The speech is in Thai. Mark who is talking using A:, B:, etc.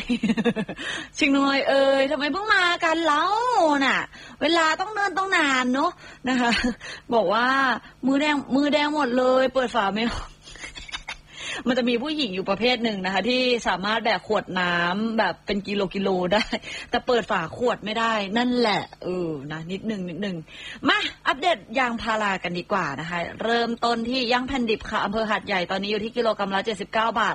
A: ชิงน้อยทำไมเพิ่งมากันแล้วน่ะเวลาต้องเนิ่นต้องนานเนาะนะคะบอกว่ามือแดงหมดเลยเปิดฝาไม่ออก มันจะมีผู้หญิงอยู่ประเภทหนึ่งนะคะที่สามารถแบกขวดน้ำแบบเป็นกิโลได้แต่เปิดฝาขวดไม่ได้นั่นแหละนะนิดนึงมาอัปเดตยางพารากันดีกว่านะคะเริ่มต้นที่ยางแผ่นดิบค่ะอำเภอหาดใหญ่ตอนนี้อยู่ที่กิโลกรัมละ79 บาท